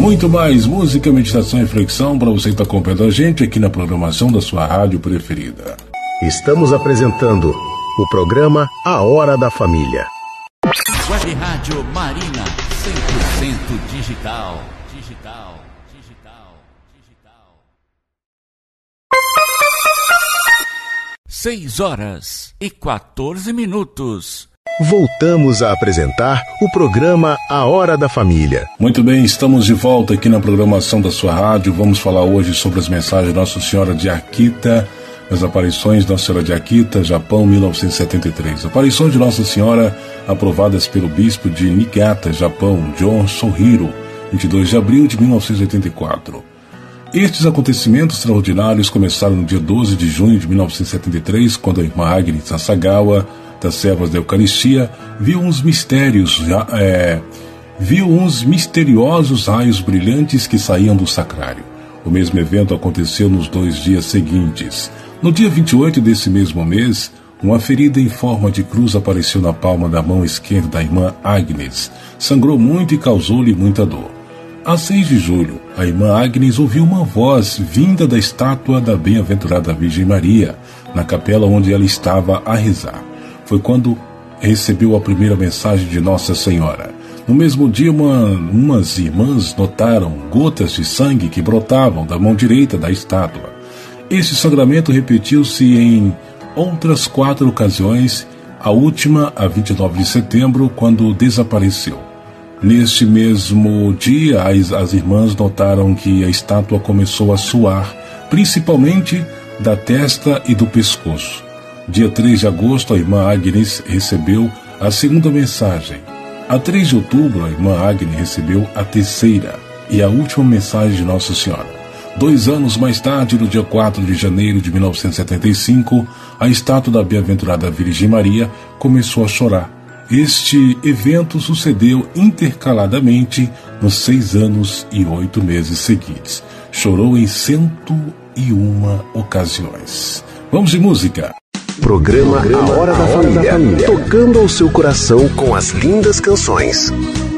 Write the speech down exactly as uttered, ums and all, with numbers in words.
Muito mais música, meditação e reflexão para você que está acompanhando a gente aqui na programação da sua rádio preferida. Estamos apresentando o programa A Hora da Família. Web Rádio Marina, cem por cento digital. Digital, digital, digital. Seis horas e quatorze minutos. Voltamos a apresentar o programa A Hora da Família. Muito bem, estamos de volta aqui na programação da sua rádio. Vamos falar hoje sobre as mensagens de Nossa Senhora de Akita, as aparições de Nossa Senhora de Akita, Japão, mil novecentos e setenta e três. Aparições de Nossa Senhora aprovadas pelo bispo de Niigata, Japão, John Sohiro, vinte e dois de abril de mil novecentos e oitenta e quatro. Estes acontecimentos extraordinários começaram no dia doze de junho de mil novecentos e setenta e três, quando a irmã Agnes Sasagawa, das Servas da Eucaristia, viu uns mistérios, é, viu uns misteriosos raios brilhantes que saíam do sacrário. O mesmo evento aconteceu nos dois dias seguintes. No dia vinte e oito desse mesmo mês, uma ferida em forma de cruz apareceu na palma da mão esquerda da irmã Agnes. Sangrou muito e causou-lhe muita dor. A seis de julho, a irmã Agnes ouviu uma voz vinda da estátua da Bem-aventurada Virgem Maria, na capela onde ela estava a rezar. Foi quando recebeu a primeira mensagem de Nossa Senhora. No mesmo dia, uma, umas irmãs notaram gotas de sangue que brotavam da mão direita da estátua. Esse sangramento repetiu-se em outras quatro ocasiões, a última, a vinte e nove de setembro, quando desapareceu. Neste mesmo dia, as, as irmãs notaram que a estátua começou a suar, principalmente da testa e do pescoço. Dia três de agosto, a irmã Agnes recebeu a segunda mensagem. A três de outubro, a irmã Agnes recebeu a terceira e a última mensagem de Nossa Senhora. Dois anos mais tarde, no dia quatro de janeiro de mil novecentos e setenta e cinco, a estátua da Bem-aventurada Virgem Maria começou a chorar. Este evento sucedeu intercaladamente nos seis anos e oito meses seguintes. Chorou em cento e uma ocasiões. Vamos de música. Programa A Hora da Família, tocando ao seu coração com as lindas canções.